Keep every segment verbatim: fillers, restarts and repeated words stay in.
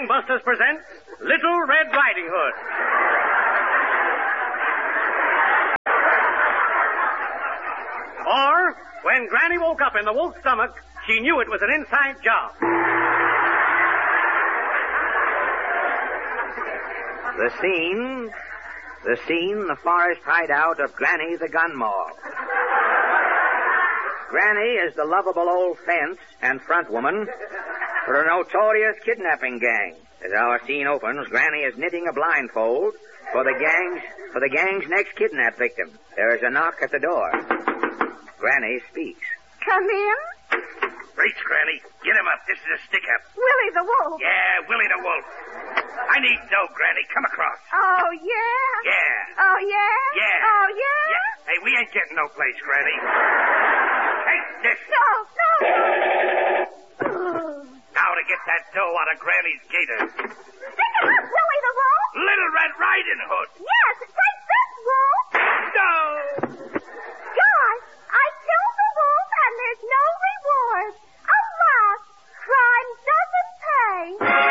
Gangbusters presents Little Red Riding Hood. Or, when Granny woke up in the wolf's stomach, she knew it was an inside job. The scene, the scene, the forest hideout of Granny the Gun Moll. Granny is the lovable old fence and front woman for a notorious kidnapping gang. As our scene opens, Granny is knitting a blindfold for the gang's for the gang's next kidnap victim. There is a knock at the door. Granny speaks. Come in. Reach, Granny. Get him up. This is a stick-up. Willie the Wolf. Yeah, Willie the Wolf. I need dough, Granny. Come across. Oh, yeah? Yeah. Oh, yeah? Yeah. Oh, yeah? Yeah. Hey, we ain't getting no place, Granny. Take this. No, no. Now to get that dough out of Granny's gator. Pick him up, Willie the Wolf. Little Red Riding Hood. Yes, take this, Wolf. No. Gosh, I killed the wolf and there's no reward. Alas, crime doesn't pay.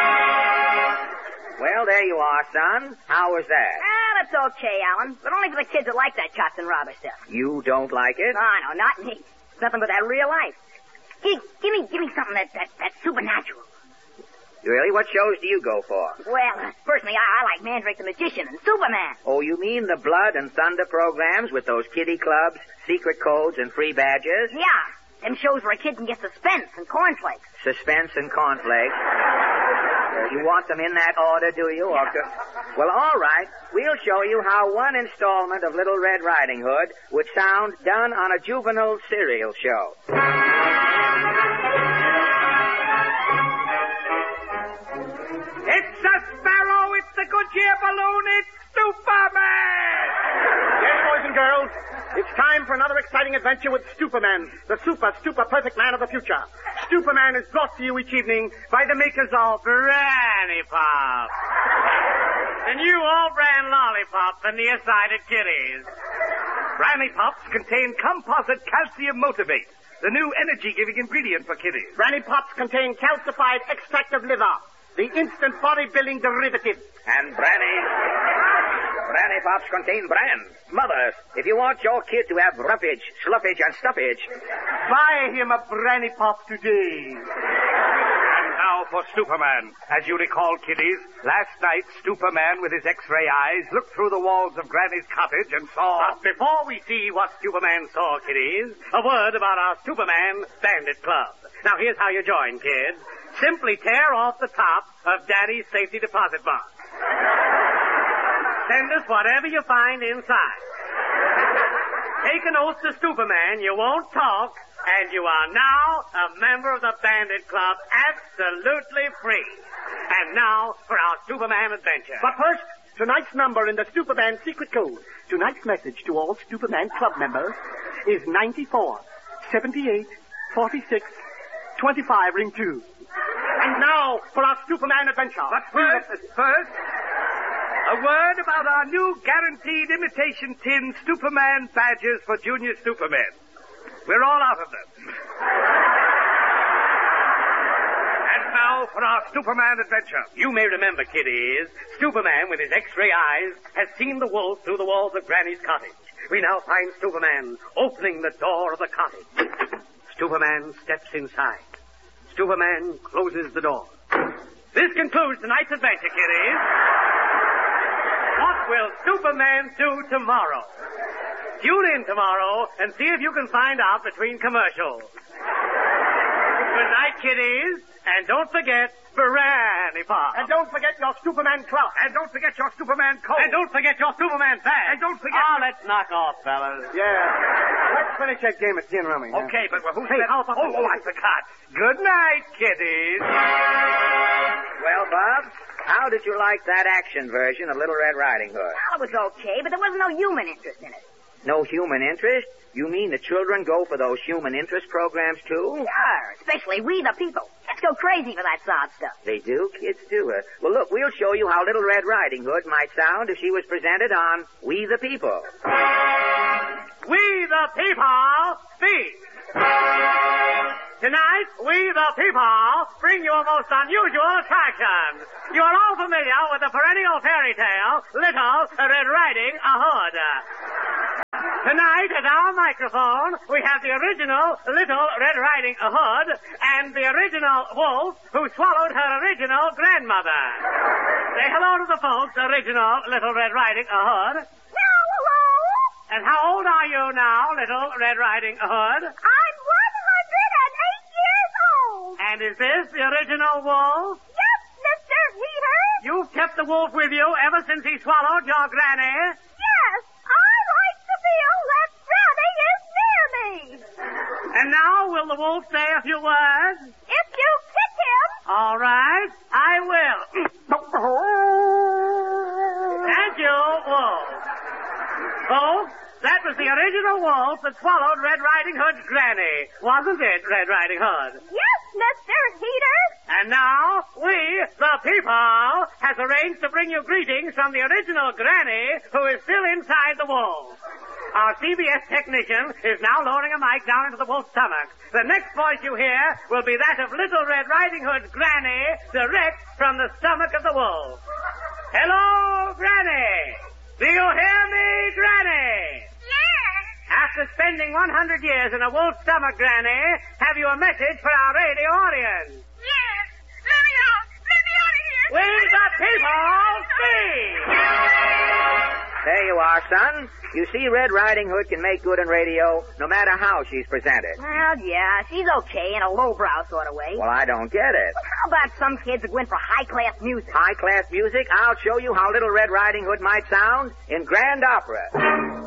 Well, there you are, son. How was that? Ah, that's okay, Alan. But only for the kids that like that cops and robber stuff. You don't like it? No, no, not me. It's nothing but that real life. Give, give me, give me something that, that, that's supernatural. Really? What shows do you go for? Well, uh, personally, I, I like Mandrake the Magician and Superman. Oh, you mean the blood and thunder programs with those kiddie clubs, secret codes, and free badges? Yeah, them shows where a kid can get suspense and cornflakes. Suspense and cornflakes. Uh, you want them in that order, do you? Yeah. Or to... Well, all right. We'll show you how one installment of Little Red Riding Hood would sound done on a juvenile serial show. It's a sparrow. It's the Goodyear balloon. It's Superman. Yes, boys and girls, it's time for another exciting adventure with Superman, the super, super perfect man of the future. Superman is brought to you each evening by the makers of Granny Pop. The new all-brand lollipops and near-sided kitties. Granny Pops contain composite calcium motivate, the new energy-giving ingredient for kitties. Granny Pops contain calcified extract of liver, the instant bodybuilding derivative. And Granny... Granny Pops contain bran. Mothers, if you want your kid to have roughage, sluffage, and stuffage... Buy him a Granny Pop today. And now for Superman. As you recall, kiddies, last night, Superman with his X-ray eyes looked through the walls of Granny's cottage and saw... But before we see what Superman saw, kiddies, a word about our Superman Bandit Club. Now, here's how you join, kids. Simply tear off the top of Daddy's safety deposit box. Send us whatever you find inside. Take an oath to Superman you won't talk, and you are now a member of the Bandit Club, absolutely free. And now for our Superman adventure. But first, tonight's number in the Superman secret code. Tonight's message to all Superman Club members is ninety-four, seventy-eight, forty-six, twenty-five, ring two. And now for our Superman adventure. But first, first, a word about our new guaranteed imitation tin Superman badges for junior Supermen. We're all out of them. And now for our Superman adventure. You may remember, kiddies, Superman with his X-ray eyes has seen the wolf through the walls of Granny's cottage. We now find Superman opening the door of the cottage. Superman steps inside. Superman closes the door. This concludes tonight's adventure, kiddies. What will Superman do tomorrow? Tune in tomorrow and see if you can find out between commercials. Good night, kiddies. And don't forget Granny Pop. And don't forget your Superman club. And don't forget your Superman coat. And don't forget your Superman bag. And don't forget... Oh, let's knock off, fellas. Yeah. Let's finish that game at gin rummy. Okay, huh? but who's... Hey, how about... Oh, oh, I forgot. Good night, kiddies. Well, Bob, how did you like that action version of Little Red Riding Hood? Well, it was okay, but there wasn't no human interest in it. No human interest? You mean the children go for those human interest programs, too? Sure, especially we the people. Let's go crazy for that sod stuff. They do? Kids do it. Well, look, we'll show you how Little Red Riding Hood might sound if she was presented on We the People. We the People speak. Tonight, we the people bring you a most unusual attraction. You are all familiar with the perennial fairy tale, Little Red Riding Hood. Tonight, at our microphone, we have the original Little Red Riding Hood and the original wolf who swallowed her original grandmother. Say hello to the folks, original Little Red Riding Hood. Now, hello. And how old are you now, Little Red Riding Hood? I'm one hundred eight years old. And is this the original wolf? Yes, Mister Heater. You've kept the wolf with you ever since he swallowed your granny? Yes, I like to feel that Granny is near me. And now, will the wolf say a few words? If you kick him. All right, I will. Thank you, wolf. Folks, that was the original wolf that swallowed Red Riding Hood's granny. Wasn't it, Red Riding Hood? Yes, Mister Heater. And now, we, the people, has arranged to bring you greetings from the original granny who is still inside the wolf. Our C B S technician is now lowering a mic down into the wolf's stomach. The next voice you hear will be that of Little Red Riding Hood's granny, direct from the stomach of the wolf. Hello, Granny! Do you hear me, Granny? Yes. After spending one hundred years in a wolf's stomach, Granny, have you a message for our radio audience? Yes. Let me out. Let me out of here. We the people speak! There you are, son. You see, Red Riding Hood can make good in radio no matter how she's presented. Well, yeah, she's okay in a lowbrow sort of way. Well, I don't get it. But how about some kids that went for high-class music? High-class music? I'll show you how Little Red Riding Hood might sound in grand opera.